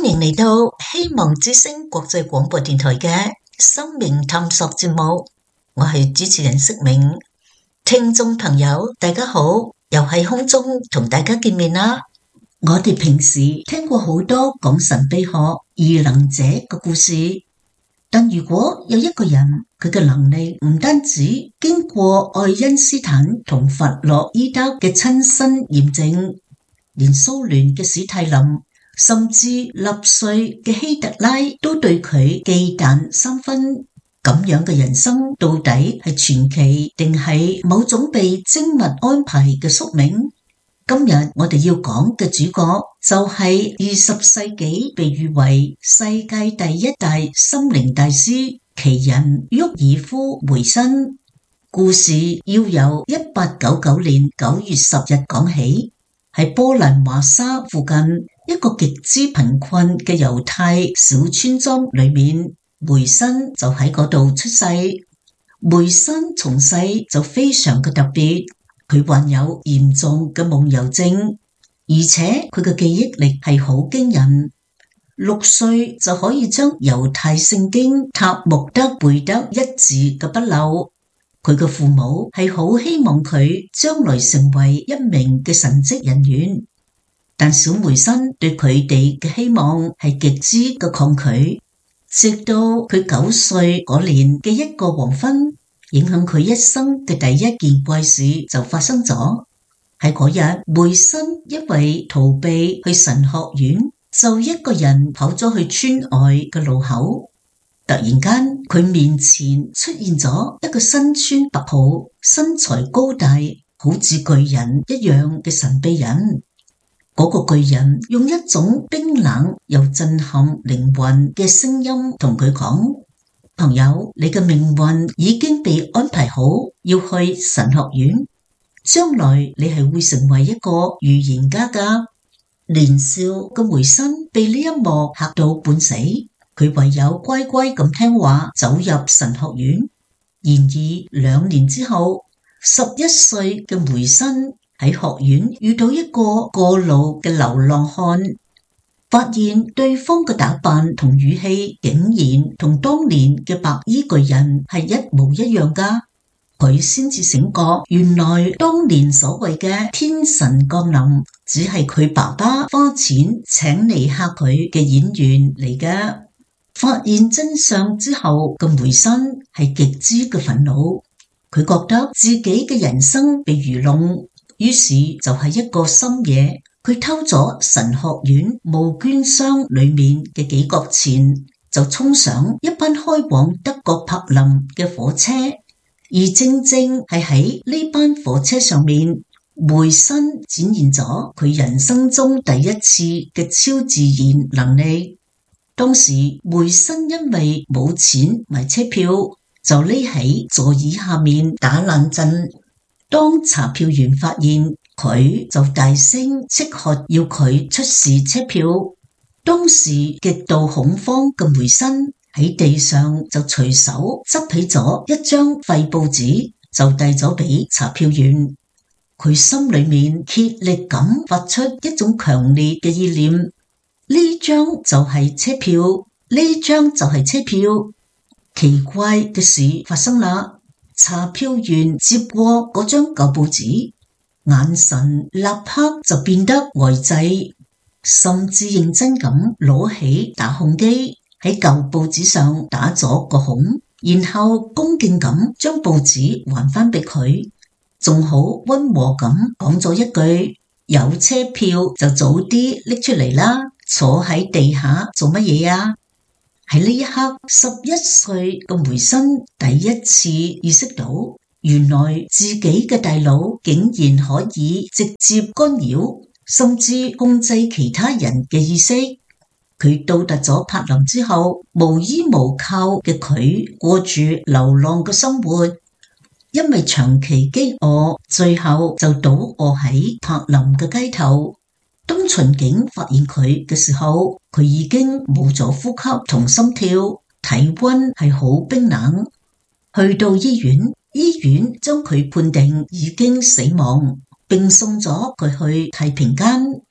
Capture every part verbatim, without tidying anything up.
歡迎嚟到希望之聲國際廣播電台嘅生命探索節目，我係主持人釋明。聽眾朋友大家好，又喺空中同大家見面啦。我哋平時聽過好多講神秘學異能者嘅故事，但如果有一個人佢嘅能力唔單止經過愛因斯坦同弗洛伊德嘅親身驗證，連蘇聯嘅史泰林甚至納粹嘅希特拉都對佢忌憚三分，咁樣嘅人生到底係傳奇定係某種被精密安排嘅宿命？今日我哋要講嘅主角就係二十世紀被譽為世界第一大心靈大師奇人沃爾夫梅辛。故事要由一八九九年九月十日講起，喺波蘭華沙附近一個極之貧困嘅猶太小村莊裏面，梅辛就喺嗰度出世。梅辛從細就非常嘅特別，佢患有嚴重嘅夢遊症，而且佢嘅記憶力係好驚人，六歲就可以將猶太聖經塔木德背得一字嘅不漏。佢嘅父母係好希望佢將來成為一名嘅神職人員，但小梅辛對佢哋嘅希望係極之嘅抗拒。直到佢九歲嗰年嘅一個黃昏，影響佢一生嘅第一件怪事就發生咗。喺嗰日，梅辛因為逃避去神學院，就一個人跑咗去村外嘅路口。突然間，佢面前出現咗一個身穿白袍、身材高大、好似巨人一樣嘅神秘人。嗰個巨人用一種冰冷又震撼靈魂嘅聲音同佢講：朋友，你嘅命運已經被安排好，要去神學院，將來你係會成為一個預言家㗎。年少嘅梅辛被呢一幕嚇到半死，佢唯有乖乖咁聽話走入神學院。然而兩年之後，十一歲嘅梅辛喺學院遇到一個過路嘅流浪漢，發現對方嘅打扮同語氣竟然同當年嘅白衣巨人係一模一樣㗎。佢先至醒覺，原來當年所謂嘅天神降臨只係佢爸爸花錢請嚟嚇佢嘅演員嚟嘅。發現真相之後嘅梅辛係極之嘅憤怒，佢覺得自己嘅人生被愚弄，於是就係一個深夜，佢偷咗神學院募捐箱裏面嘅幾角錢，就衝上一班開往德國柏林嘅火車。而正正係喺呢班火車上面，梅辛展現咗佢人生中第一次嘅超自然能力。當時梅辛因為冇錢買車票，就匿喺座椅下面打冷震。當查票員發現佢，就大聲斥喝要佢出示車票。當時極度恐慌嘅梅辛喺地上就隨手執起咗一張廢報紙，就遞咗俾查票員。佢心裏面竭力咁發出一種強烈嘅意念：呢張就係車票，呢張就係車票。奇怪嘅事發生啦，查票員接過嗰張舊報紙，眼神立刻就變得呆滯，甚至認真咁攞起打孔機喺舊報紙上打咗個孔，然後恭敬咁將報紙還返俾佢，仲好溫和咁講咗一句：有車票就早啲拎出嚟啦，坐喺地下做乜嘢啊？喺呢一刻，十一歲嘅梅辛第一次意識到，原來自己嘅大腦竟然可以直接干擾甚至控制其他人嘅意識。佢到達咗柏林之後，無依無靠嘅佢過住流浪嘅生活，因為長期飢餓，最後就倒臥喺柏林嘅街頭。當巡警發現佢嘅時候，佢已經冇咗呼吸同心跳，體溫係好冰冷。去到醫院，醫院將佢判定已經死亡，並送咗佢去太平間。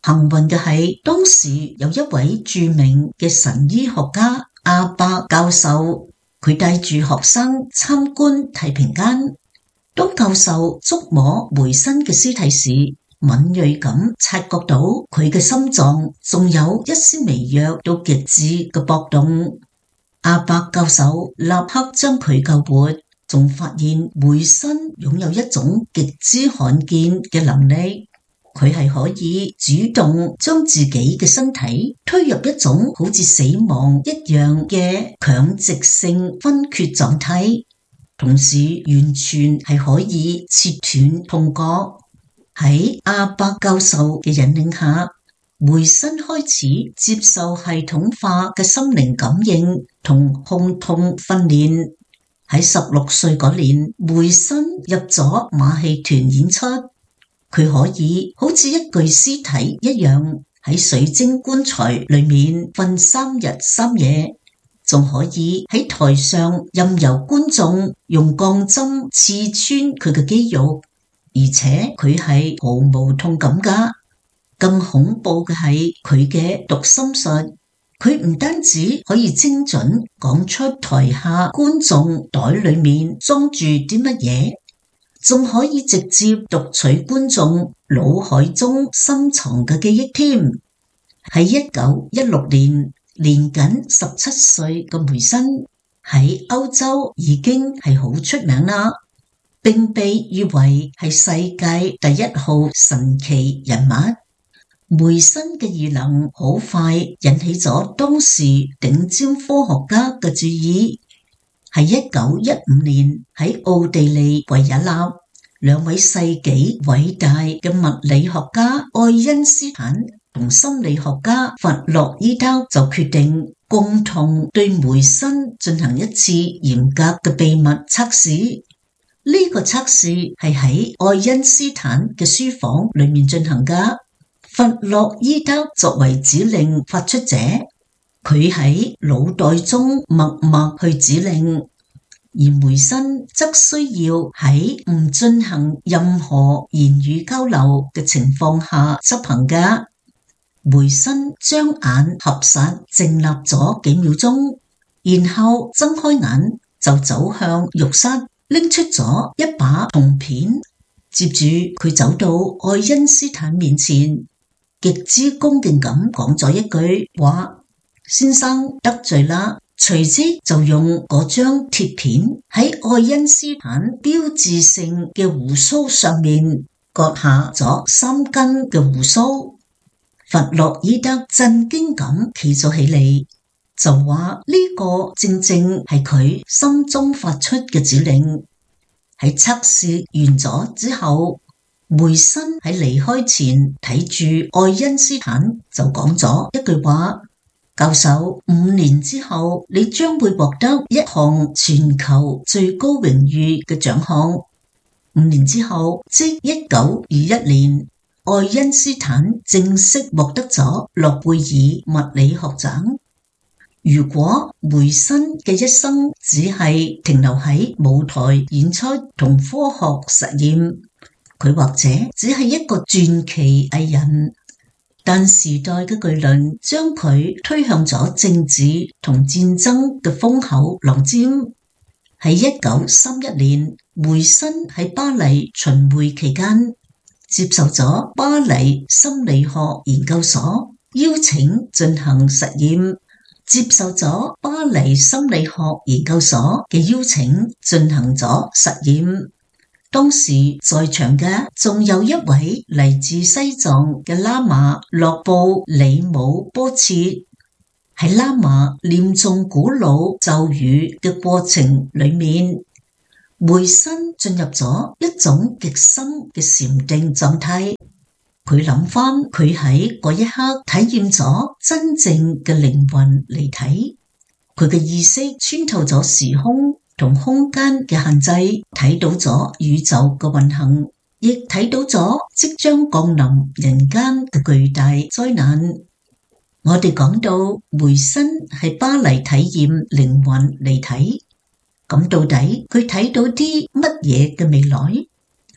幸運嘅係，當時有一位著名嘅神醫學家阿伯教授，佢帶住學生參觀太平間。當教授觸摸梅森嘅屍體時，敏銳咁察覺到佢嘅心臟仲有一絲微弱到極致嘅搏動。阿伯教授立刻將佢救活，仲發現梅森擁有一種極之罕見嘅能力，佢係可以主動將自己嘅身體推入一種好似死亡一樣嘅強直性昏厥狀態，同時完全係可以切斷痛覺。喺阿伯教授嘅引領下，梅森開始接受系統化嘅心靈感應同控痛訓練。喺十六歲嗰年，梅森入咗馬戲團演出，佢可以好似一具屍體一樣喺水晶棺材裏面瞓三日三夜，仲可以喺台上任由觀眾用鋼針刺穿佢嘅肌肉，而且佢係毫無痛感㗎。更恐怖嘅係佢嘅讀心術，佢唔單止可以精準講出台下觀眾袋裏面裝住啲乜嘢，仲可以直接讀取觀眾腦海中深藏嘅記憶添。喺一九一六年，年僅十七歲嘅梅森喺歐洲已經係好出名啦，並被譽為係世界第一號神奇人物。梅森嘅異能好快引起咗當時頂尖科學家嘅注意。喺一九一五年，喺奧地利維也納，兩位世紀偉大嘅物理學家愛因斯坦同心理學家弗洛伊德就決定共同對梅森進行一次嚴格嘅秘密測試。呢、這個測試係喺愛因斯坦嘅書房裏面進行㗎。弗洛伊德作為指令發出者，佢喺腦袋中默默去指令，而梅森則需要喺唔進行任何言語交流嘅情況下執行嘅。梅森將眼合實靜立咗幾秒鐘，然後睜開眼就走向浴室，拎出咗一把銅片，接住佢走到愛因斯坦面前，極之恭敬咁講咗一句話：先生得罪啦。隨即就用嗰張鐵片喺愛因斯坦標誌性嘅鬍鬚上面割下咗三根嘅鬍鬚。弗洛伊德震驚咁企咗起嚟，就話呢個正正係佢心中發出嘅指令。喺測試完咗之後，梅森喺離開前睇住愛因斯坦就講咗一句話：教授，五年之後你將會獲得一項全球最高榮譽嘅獎項。五年之後，即一九二一年，愛因斯坦正式獲得咗諾貝爾物理學獎。如果梅森嘅一生只係停留喺舞台演出同科學實驗，佢或者只係一個傳奇藝人，但時代嘅巨輪將佢推向咗政治同戰爭嘅風口浪尖。喺一九三一年，梅森喺巴黎巡迴期間，接受咗巴黎心理學研究所邀請進行實驗，接受咗巴黎心理學研究所嘅邀請進行咗實驗。當時在場嘅仲有一位嚟自西藏嘅喇嘛洛布里姆波切。喺喇嘛念誦古老咒語嘅過程裏面，梅森進入咗一種極深嘅禪定狀態。佢諗翻佢喺嗰一刻體驗咗真正嘅靈魂離體，佢嘅意識穿透咗時空同空間嘅限制，睇到咗宇宙嘅運行，亦睇到咗即將降臨人間嘅巨大災難。我哋講到梅森喺巴黎體驗靈魂離體，咁到底佢睇到啲乜嘢嘅未來？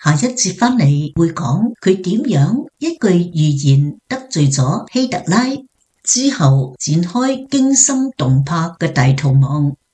下一節返嚟會講佢點樣一句預言得罪咗希特拉，之後展開驚心動魄嘅大逃亡。